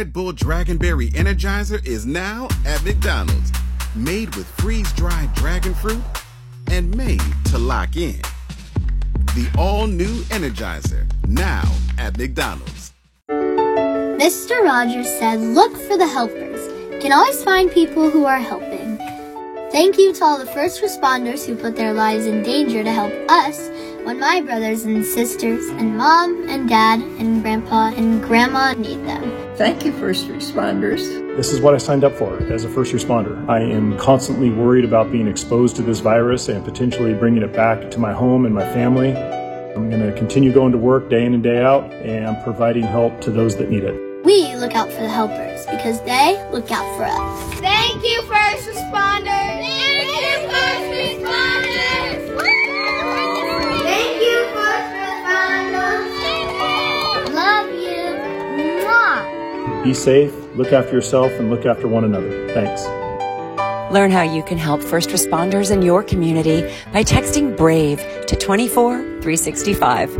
Red Bull Dragonberry Energizer is now at McDonald's. Made with freeze-dried dragon fruit and made to lock in. The all-new Energizer, now at McDonald's. Mr. Rogers said, "Look for the helpers. You can always find people who are helping." Thank you to all the first responders who put their lives in danger to help us when my brothers and sisters and mom and dad and grandpa and grandma need them. Thank you, first responders. This is what I signed up for as a first responder. I am constantly worried about being exposed to this virus and potentially bringing it back to my home and my family. I'm going to continue going to work day in and day out and providing help to those that need it. We look out for the helpers because they look out for us. Thank you, first responders. Thank you, first responders. Thank you, first responders. Love you. Mwah. Be safe, look after yourself, and look after one another. Thanks. Learn how you can help first responders in your community by texting BRAVE to 24365.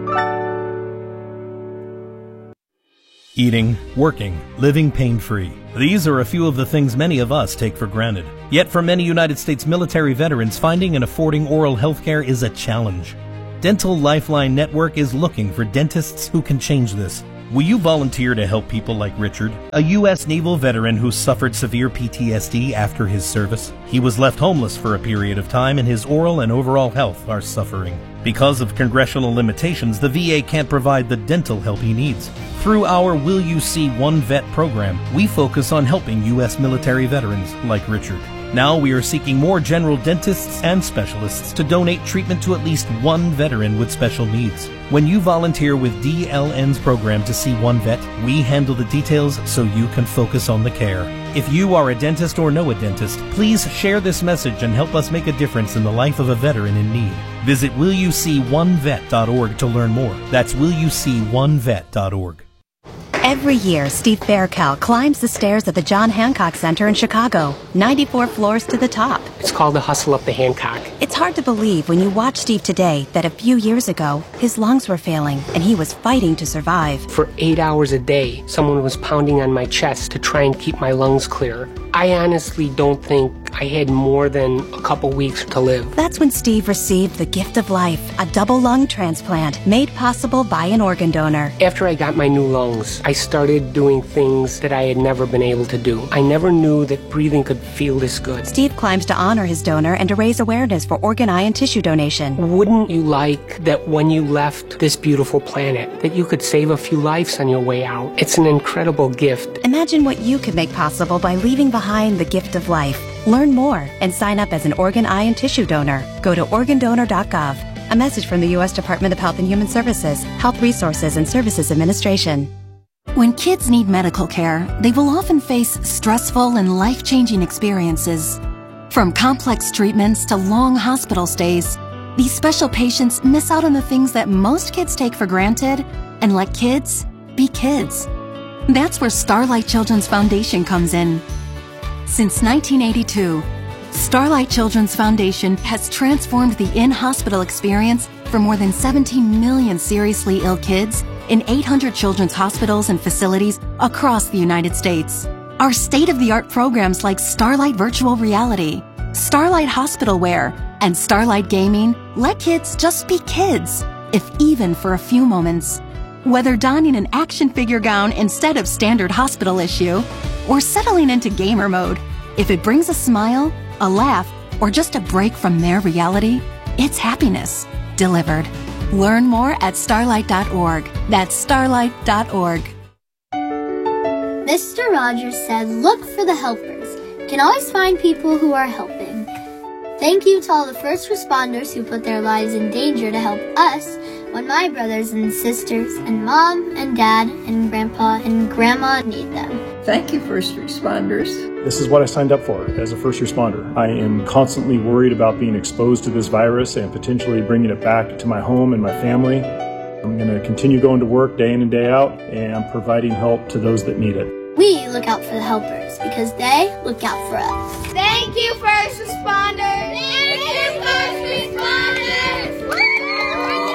Eating, working, living pain-free. These are a few of the things many of us take for granted. Yet for many United States military veterans, finding and affording oral health care is a challenge. Dental Lifeline Network is looking for dentists who can change this. Will you volunteer to help people like Richard, a U.S. naval veteran who suffered severe PTSD after his service? He was left homeless for a period of time and his oral and overall health are suffering. Because of congressional limitations, the VA can't provide the dental help he needs. Through our Will You See One Vet program, we focus on helping U.S. military veterans like Richard. Now we are seeking more general dentists and specialists to donate treatment to at least one veteran with special needs. When you volunteer with DLN's program to see one vet, we handle the details so you can focus on the care. If you are a dentist or know a dentist, please share this message and help us make a difference in the life of a veteran in need. Visit willyouseeonevet.org to learn more. That's willyouseeonevet.org. Every year, Steve Faircal climbs the stairs at the John Hancock Center in Chicago, 94 floors to the top. It's called the Hustle Up the Hancock. It's hard to believe when you watch Steve today that a few years ago, his lungs were failing and he was fighting to survive. For 8 hours a day, someone was pounding on my chest to try and keep my lungs clear. I honestly don't think I had more than a couple weeks to live. That's when Steve received the gift of life, a double lung transplant made possible by an organ donor. After I got my new lungs, I started doing things that I had never been able to do. I never knew that breathing could feel this good. Steve climbs to honor his donor and to raise awareness for organ, eye, and tissue donation. Wouldn't you like that when you left this beautiful planet, that you could save a few lives on your way out? It's an incredible gift. Imagine what you could make possible by leaving behind the gift of life. Learn more and sign up as an organ, eye, and tissue donor. Go to organdonor.gov. A message from the U.S. Department of Health and Human Services, Health Resources and Services Administration. When kids need medical care, they will often face stressful and life-changing experiences. From complex treatments to long hospital stays, these special patients miss out on the things that most kids take for granted and let kids be kids. That's where Starlight Children's Foundation comes in. Since 1982, Starlight Children's Foundation has transformed the in-hospital experience for more than 17 million seriously ill kids in 800 children's hospitals and facilities across the United States. Our state-of-the-art programs like Starlight Virtual Reality, Starlight Hospital Wear, and Starlight Gaming let kids just be kids, if even for a few moments. Whether donning an action figure gown instead of standard hospital issue, or settling into gamer mode, if it brings a smile, a laugh, or just a break from their reality, it's happiness delivered. Learn more at starlight.org. That's starlight.org. Mr. Rogers said, "Look for the helpers. You can always find people who are helping." Thank you to all the first responders who put their lives in danger to help us when my brothers and sisters and mom and dad and grandpa and grandma need them. Thank you, first responders. This is what I signed up for as a first responder. I am constantly worried about being exposed to this virus and potentially bringing it back to my home and my family. I'm going to continue going to work day in and day out and providing help to those that need it. We look out for the helpers because they look out for us. Thank you, first responders. Thank you, first responders.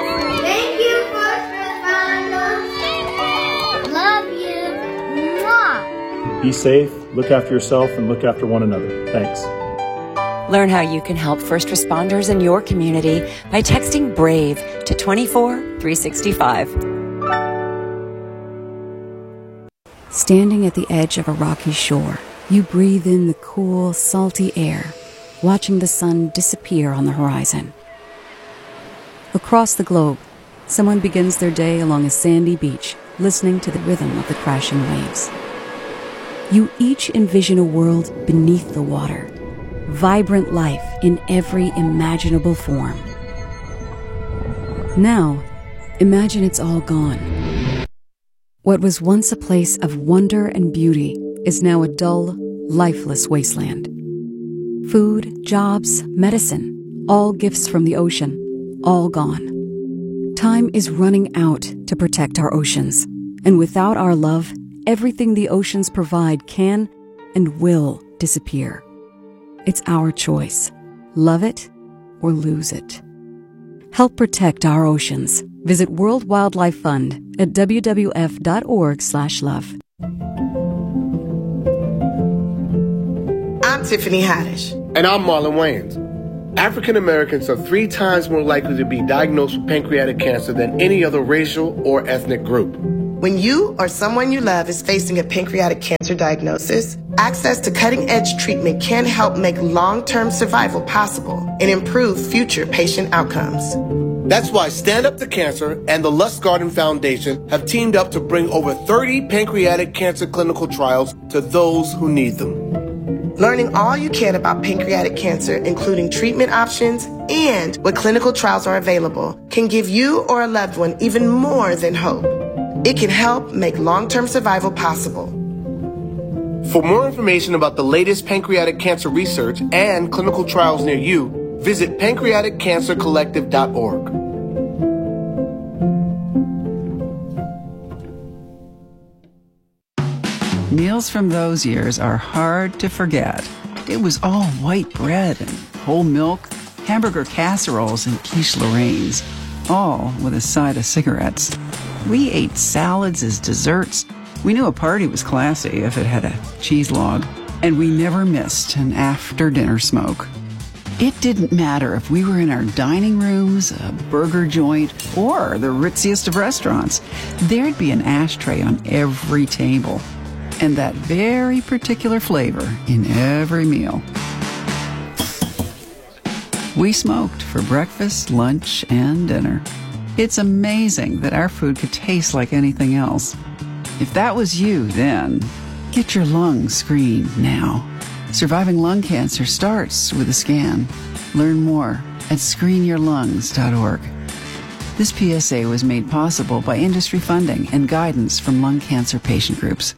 Thank you, first responders. Love you. Mwah. Be safe, look after yourself, and look after one another. Thanks. Learn how you can help first responders in your community by texting BRAVE to 24365. Standing at the edge of a rocky shore, you breathe in the cool, salty air, watching the sun disappear on the horizon. Across the globe, someone begins their day along a sandy beach, listening to the rhythm of the crashing waves. You each envision a world beneath the water, vibrant life in every imaginable form. Now, imagine it's all gone. What was once a place of wonder and beauty is now a dull, lifeless wasteland. Food, jobs, medicine, all gifts from the ocean, all gone. Time is running out to protect our oceans, and without our love, everything the oceans provide can and will disappear. It's our choice. Love it or lose it. Help protect our oceans. Visit World Wildlife Fund at wwf.org/love. I'm Tiffany Haddish. And I'm Marlon Wayans. African Americans are 3 times more likely to be diagnosed with pancreatic cancer than any other racial or ethnic group. When you or someone you love is facing a pancreatic cancer diagnosis, access to cutting-edge treatment can help make long-term survival possible and improve future patient outcomes. That's why Stand Up to Cancer and the Lustgarten Foundation have teamed up to bring over 30 pancreatic cancer clinical trials to those who need them. Learning all you can about pancreatic cancer, including treatment options and what clinical trials are available, can give you or a loved one even more than hope. It can help make long-term survival possible. For more information about the latest pancreatic cancer research and clinical trials near you, visit pancreaticcancercollective.org. Meals from those years are hard to forget. It was all white bread and whole milk, hamburger casseroles and quiche Lorraines, all with a side of cigarettes. We ate salads as desserts. We knew a party was classy if it had a cheese log, and we never missed an after-dinner smoke. It didn't matter if we were in our dining rooms, a burger joint, or the ritziest of restaurants. There'd be an ashtray on every table, and that very particular flavor in every meal. We smoked for breakfast, lunch, and dinner. It's amazing that our food could taste like anything else. If that was you then, get your lungs screened now. Surviving lung cancer starts with a scan. Learn more at screenyourlungs.org. This PSA was made possible by industry funding and guidance from lung cancer patient groups.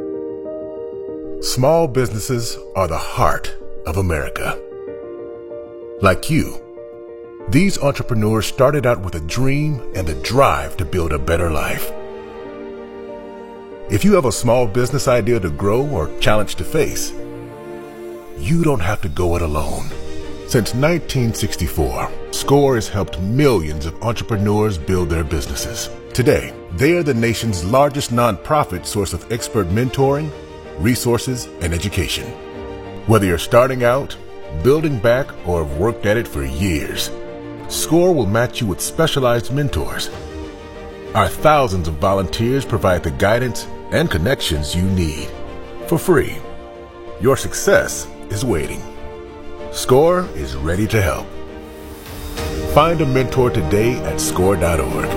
Small businesses are the heart of America. Like you, these entrepreneurs started out with a dream and the drive to build a better life. If you have a small business idea to grow or challenge to face, you don't have to go it alone. Since 1964, SCORE has helped millions of entrepreneurs build their businesses. Today, they are the nation's largest nonprofit source of expert mentoring, resources, and education. Whether you're starting out, building back, or have worked at it for years, SCORE will match you with specialized mentors. Our thousands of volunteers provide the guidance and connections you need for free. Your success is waiting. SCORE is ready to help. Find a mentor today at SCORE.org.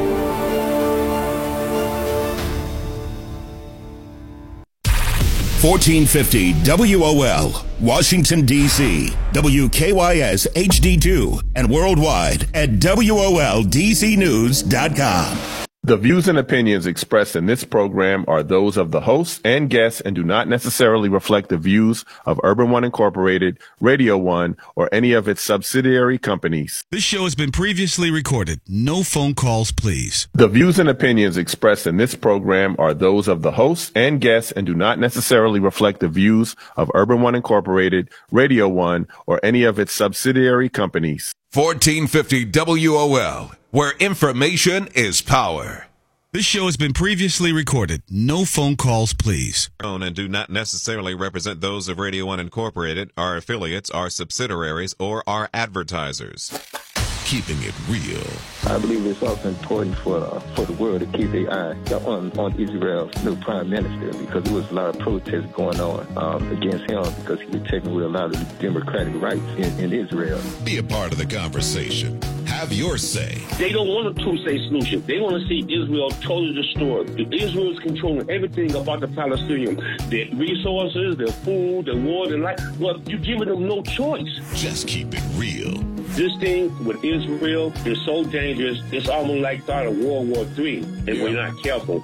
1450 WOL, Washington, D.C., WKYS HD2, and worldwide at WOLDCnews.com. The views and opinions expressed in this program are those of the hosts and guests and do not necessarily reflect the views of Urban One Incorporated, Radio One, or any of its subsidiary companies. This show has been previously recorded. No phone calls, please. The views and opinions expressed in this program are those of the hosts and guests and do not necessarily reflect the views of Urban One Incorporated, Radio One, or any of its subsidiary companies. 1450 WOL, where information is power. This show has been previously recorded. No phone calls, please. And do not necessarily represent those of Radio 1 Incorporated, our affiliates, our subsidiaries, or our advertisers. Keeping it real. I believe it's also important for the world to keep their eye on Israel's new prime minister, because there was a lot of protests going on against him because he was taking away a lot of the democratic rights in Israel. Be a part of the conversation. Have your say. They don't want a two-state solution. They want to see Israel totally destroyed. Israel is controlling everything about the Palestinians. Their resources, their food, their water, their life. Well, you're giving them no choice. Just keep it real. This thing with Israel is so dangerous, it's almost like start of World War III, if we're not careful.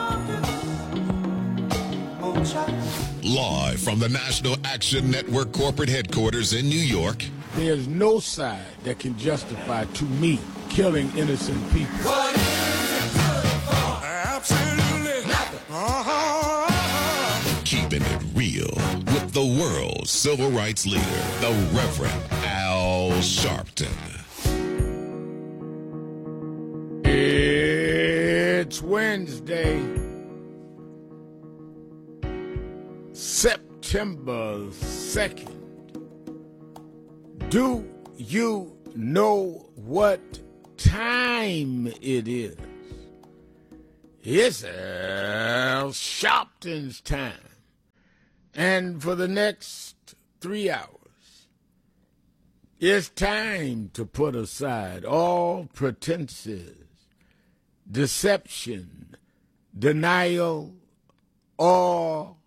Live from the National Action Network corporate headquarters in New York. There's no side that can justify, to me, killing innocent people. What is it good for? Absolutely nothing. Keeping it real with the world's civil rights leader, the Reverend Al Sharpton. It's Wednesday, September 2nd. Do you know what time it is? It's Al Sharpton's time. And for the next 3 hours, it's time to put aside all pretenses, deception, denial, or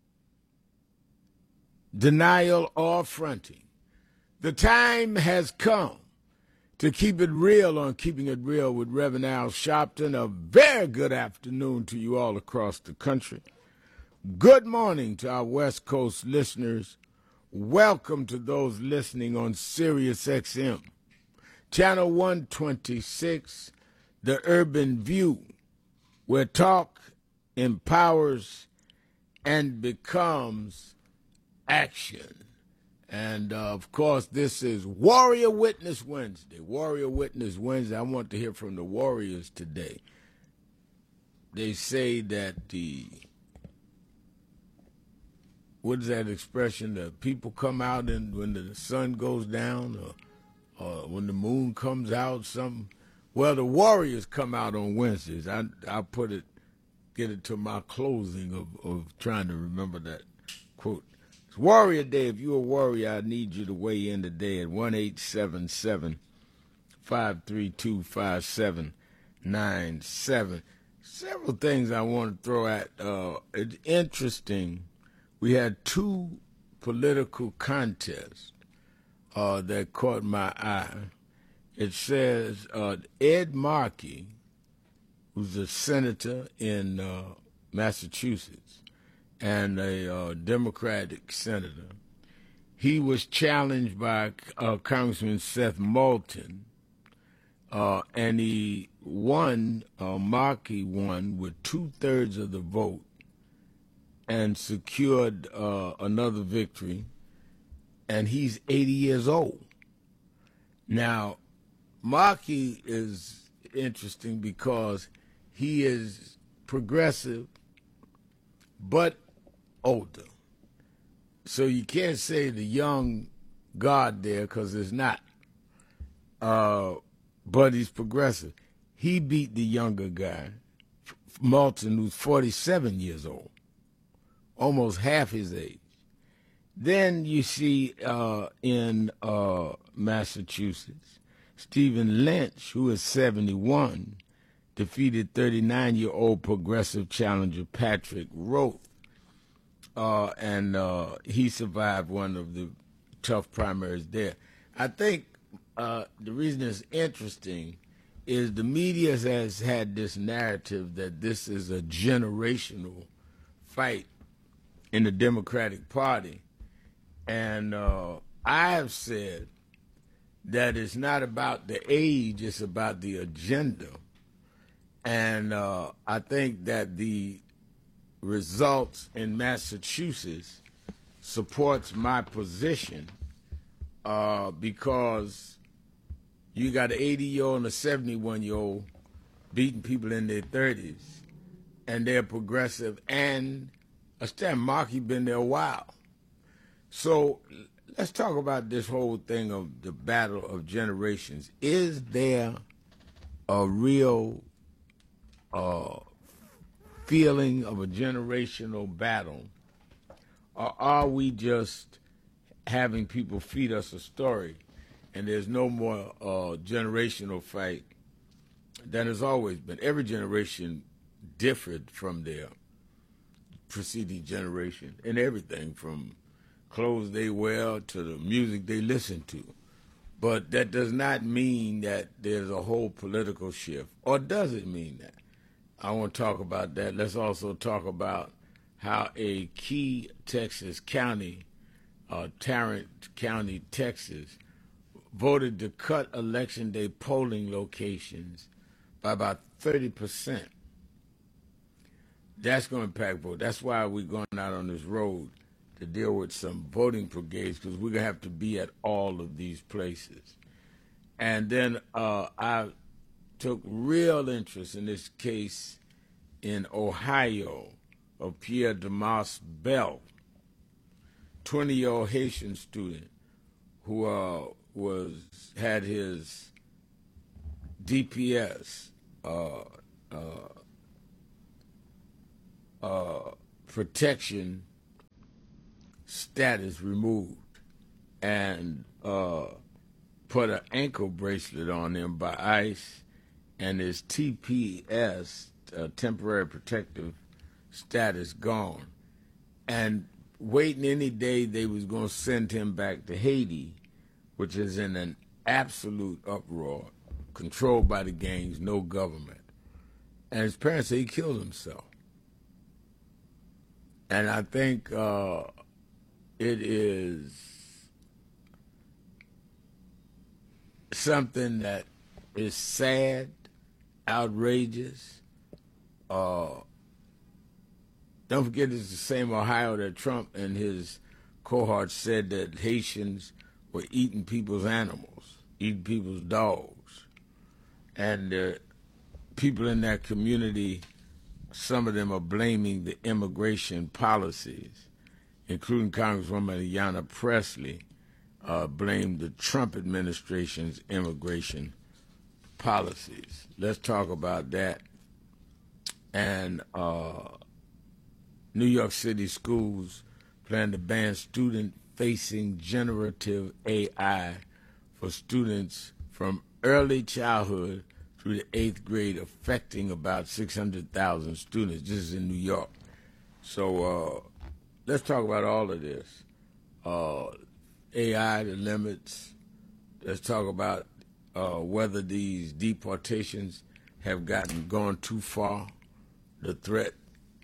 fronting. The time has come to keep it real on Keeping It Real with Reverend Al Sharpton. A very good afternoon to you all across the country. Good morning to our West Coast listeners. Welcome to those listening on Sirius XM, Channel 126, The Urban View, where talk empowers and becomes action. And, of course, this is Warrior Witness Wednesday. Warrior Witness Wednesday. I want to hear from the warriors today. They say that what is that expression? The people come out and when the sun goes down or when the moon comes out, something. Well, the warriors come out on Wednesdays. I'll get it to my closing of trying to remember that quote. It's Warrior Day. If you're a warrior, I need you to weigh in today at 1-877-532-5797. Several things I want to throw at. It's interesting. We had two political contests that caught my eye. It says Ed Markey, who's a senator in Massachusetts, and a Democratic senator. He was challenged by Congressman Seth Moulton, and he won, Markey won with 2/3 of the vote and secured another victory, and he's 80 years old. Now, Markey is interesting because he is progressive, but older. So you can't say the young guard there because it's not. But he's progressive. He beat the younger guy, Moulton, who's 47 years old, almost half his age. Then you see in Massachusetts, Stephen Lynch, who is 71, defeated 39-year-old progressive challenger Patrick Roth. And he survived one of the tough primaries there. I think the reason it's interesting is the media has had this narrative that this is a generational fight in the Democratic Party. And I have said that it's not about the age, it's about the agenda. And I think that the results in Massachusetts supports my position because you got an 80-year-old and a 71-year-old beating people in their 30s, and they're progressive, and Stan Markey been there a while. So let's talk about this whole thing of the battle of generations. Is there a real feeling of a generational battle, or are we just having people feed us a story and there's no more generational fight than has always been? Every generation differed from their preceding generation in everything, from clothes they wear to the music they listen to. But that does not mean that there's a whole political shift. Or does it mean that? I want to talk about that. Let's also talk about how a key Texas county, Tarrant County, Texas, voted to cut Election Day polling locations by about 30%. That's going to impact vote. That's why we're going out on this road to deal with some voting brigades, because we're going to have to be at all of these places. And then I took real interest in this case in Ohio of Pierre Damas Bell, 20-year-old Haitian student who had his DPS protection status removed, and put an ankle bracelet on him by ICE, and his TPS, temporary protective status, gone. And waiting any day they was going to send him back to Haiti, which is in an absolute uproar, controlled by the gangs, no government. And his parents say he killed himself. And I think it is something that is sad, outrageous. Don't forget, it's the same Ohio that Trump and his cohorts said that Haitians were eating people's animals, eating people's dogs. And people in that community, some of them are blaming the immigration policies, including Congresswoman Ayanna Pressley, blamed the Trump administration's immigration policies. Let's talk about that. And New York City schools plan to ban student-facing generative AI for students from early childhood through the 8th grade, affecting about 600,000 students. This is in New York. So let's talk about all of this. AI, the limits. Let's talk about whether these deportations have gone too far, the threat.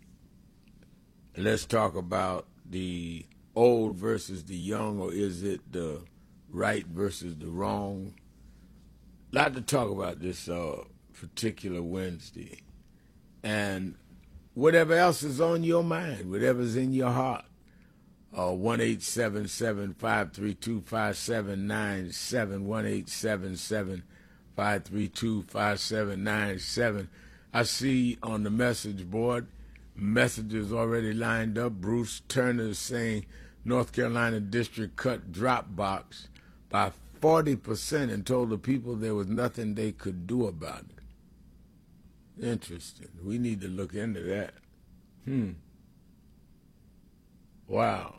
Let's talk about the old versus the young, or is it the right versus the wrong? A lot to talk about this particular Wednesday. And whatever else is on your mind, whatever's in your heart, 1-877-532-5797, 1-877-532-5797. I see on the message board messages already lined up. Bruce Turner is saying North Carolina district cut Dropbox by 40% and told the people there was nothing they could do about it. Interesting. We need to look into that. Wow.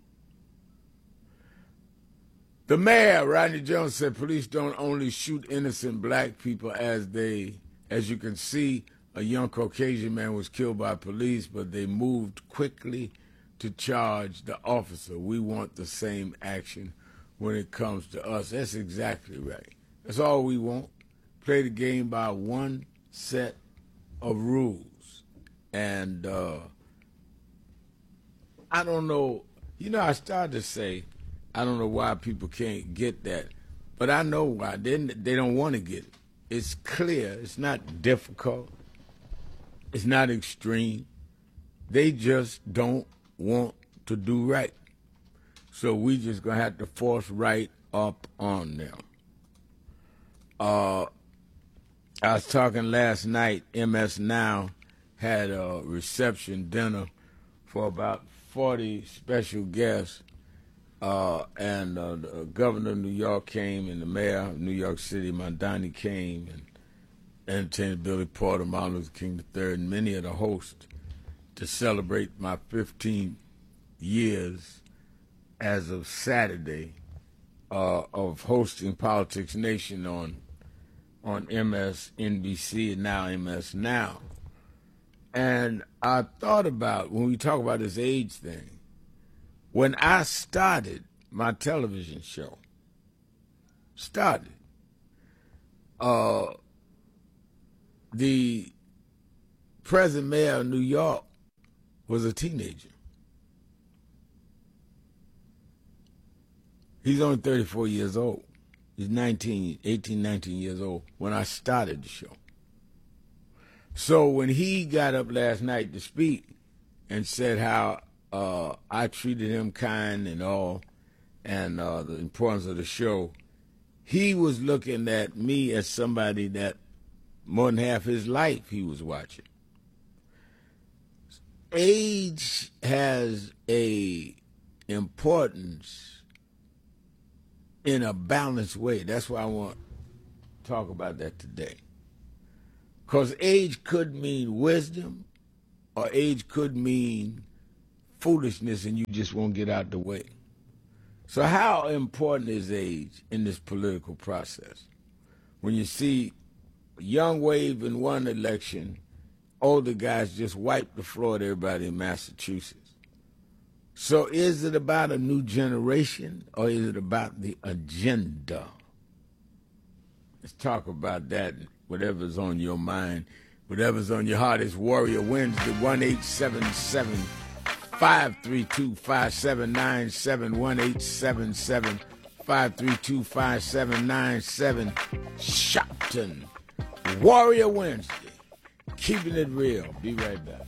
The mayor, Rodney Jones, said police don't only shoot innocent black people as you can see, a young Caucasian man was killed by police, but they moved quickly to charge the officer. We want the same action when it comes to us. That's exactly right. That's all we want. Play the game by one set of rules. And I don't know, I started to say, I don't know why people can't get that, but I know why. They don't want to get it. It's clear. It's not difficult. It's not extreme. They just don't want to do right. So we just going to have to force right up on them. I was talking last night, MS Now had a reception dinner for about 40 special guests, and the governor of New York came, and the mayor of New York City, Mondani, came, and entertained Billy Porter, Martin Luther King III, and many of the hosts to celebrate my 15 years as of Saturday of hosting Politics Nation on MSNBC and now MS Now. And I thought about, when we talk about this age thing, when I started my television show, the present mayor of New York was a teenager. He's only 34 years old. He's 19 years old when I started the show. So when he got up last night to speak and said how I treated him kind and all, and the importance of the show, he was looking at me as somebody that more than half his life he was watching. Age has a importance in a balanced way. That's why I want to talk about that today. Because age could mean wisdom, or age could mean foolishness and you just won't get out the way. So how important is age in this political process? When you see a young wave in one election, older guys just wipe the floor with everybody in Massachusetts. So is it about a new generation, or is it about the agenda? Let's talk about that. Whatever's on your mind, whatever's on your heart. Is Warrior Wednesday, 1-877-532-5797, 1-877-532-5797. Shopton. Warrior Wednesday. Keeping it real. Be right back.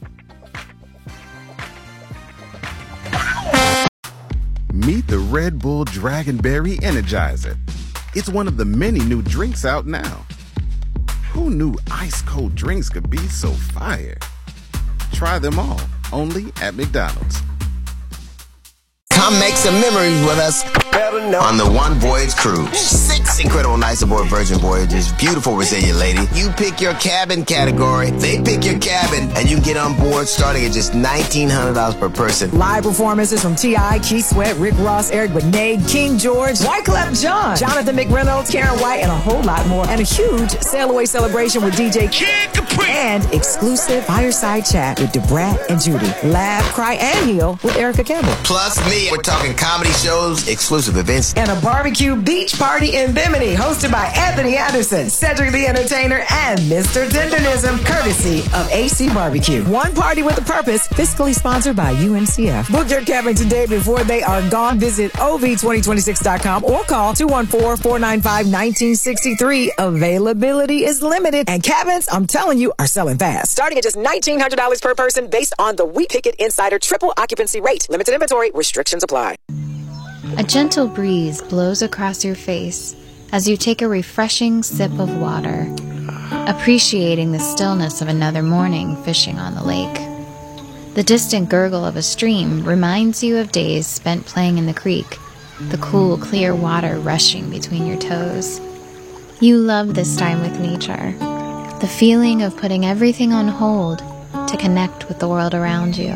Meet the Red Bull Dragonberry Energizer. It's one of the many new drinks out now. Who knew ice-cold drinks could be so fire? Try them all, only at McDonald's. Come make some memories with us on the One Voyage Cruise. 6 incredible nights aboard Virgin Voyages. Beautiful, resilient lady. You pick your cabin category, they pick your cabin, and you can get on board starting at just $1,900 per person. Live performances from T.I., Keith Sweat, Rick Ross, Eric Benet, King George, Wyclef Jean, Jonathan McReynolds, Karen White, and a whole lot more. And a huge sail away celebration with DJ Kid Capri. And exclusive fireside chat with Debrat and Judy. Laugh, cry, and heal with Erica Campbell. Plus me. We're talking comedy shows, exclusive events, and a barbecue beach party in Bimini, hosted by Anthony Anderson, Cedric the Entertainer, and Mr. Tendernism, courtesy of AC Barbecue. One party with a purpose, fiscally sponsored by UNCF. Book your cabin today before they are gone. Visit OV2026.com or call 214-495-1963. Availability is limited, and cabins, I'm telling you, are selling fast. Starting at just $1,900 per person based on the We Pick It Insider triple occupancy rate. Limited inventory, restrictions apply. A gentle breeze blows across your face as you take a refreshing sip of water, appreciating the stillness of another morning fishing on the lake. The distant gurgle of a stream reminds you of days spent playing in the creek, the cool, clear water rushing between your toes. You love this time with nature, the feeling of putting everything on hold to connect with the world around you.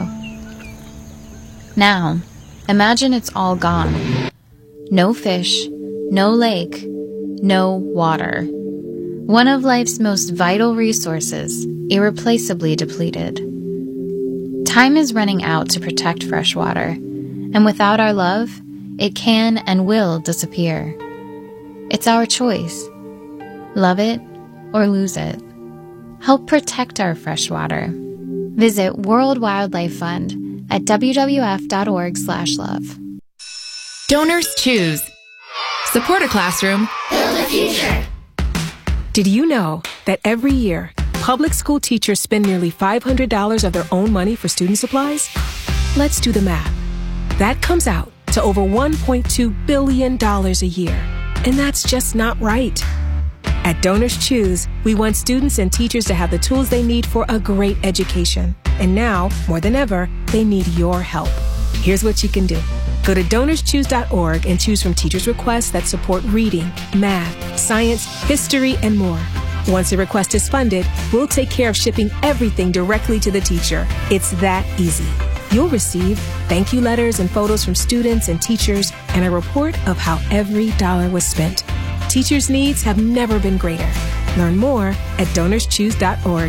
Now, imagine it's all gone. No fish, no lake, no water. One of life's most vital resources, irreplaceably depleted. Time is running out to protect fresh water, and without our love, it can and will disappear. It's our choice. Love it or lose it. Help protect our fresh water. Visit World Wildlife Fund at wwf.org/love. Donors choose. Support a classroom. Build a future. Did you know that every year, public school teachers spend nearly $500 of their own money for student supplies? Let's do the math. That comes out to over $1.2 billion a year. And that's just not right. At Donors Choose, we want students and teachers to have the tools they need for a great education. And now, more than ever, they need your help. Here's what you can do. Go to DonorsChoose.org and choose from teachers' requests that support reading, math, science, history, and more. Once a request is funded, we'll take care of shipping everything directly to the teacher. It's that easy. You'll receive thank you letters and photos from students and teachers and a report of how every dollar was spent. Teachers' needs have never been greater. Learn more at DonorsChoose.org.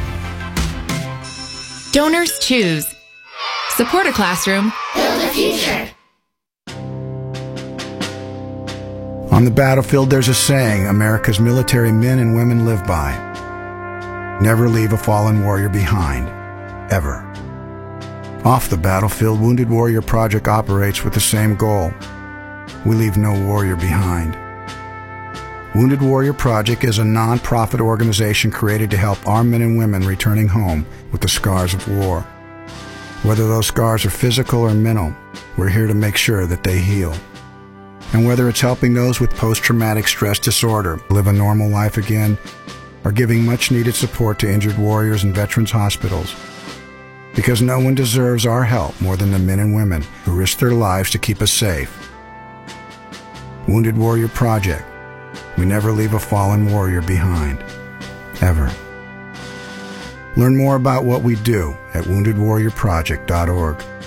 Donors Choose. Support a classroom. Build a future. On the battlefield, there's a saying America's military men and women live by. Never leave a fallen warrior behind. Ever. Off the battlefield, Wounded Warrior Project operates with the same goal. We leave no warrior behind. Wounded Warrior Project is a non-profit organization created to help our men and women returning home with the scars of war. Whether those scars are physical or mental, we're here to make sure that they heal. And whether it's helping those with post-traumatic stress disorder live a normal life again, or giving much-needed support to injured warriors in veterans' hospitals. Because no one deserves our help more than the men and women who risk their lives to keep us safe. Wounded Warrior Project. We never leave a fallen warrior behind. Ever. Learn more about what we do at woundedwarriorproject.org.